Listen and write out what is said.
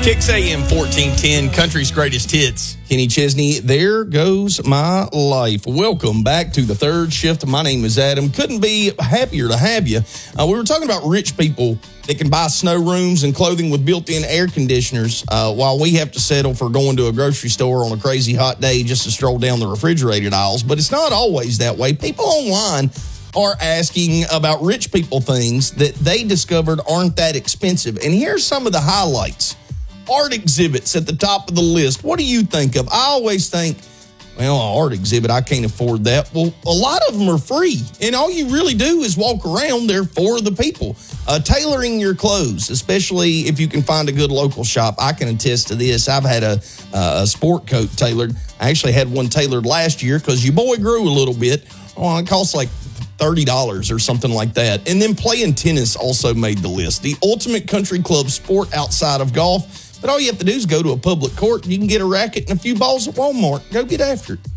Kicks AM 1410, country's greatest hits. Kenny Chesney, There Goes My Life. Welcome back to the third shift. My name is Adam. Couldn't be happier to have you. We were talking about rich people that can buy snow rooms and clothing with built-in air conditioners while we have to settle for going to a grocery store on a crazy hot day just to stroll down the refrigerated aisles. But it's not always that way. People online are asking about rich people things that they discovered aren't that expensive. And here's some of the highlights. Art exhibits at the top of the list. What do you think of? I always think, well, an art exhibit, I can't afford that. Well, a lot of them are free, and all you really do is walk around. They're for the people. Tailoring your clothes, especially if you can find a good local shop. I can attest to this. I've had a sport coat tailored. I actually had one tailored last year because your boy grew a little bit. Oh, it costs like $30 or something like that. And then playing tennis also made the list. The ultimate country club sport outside of golf. But all you have to do is go to a public court and you can get a racket and a few balls at Walmart. Go get after it.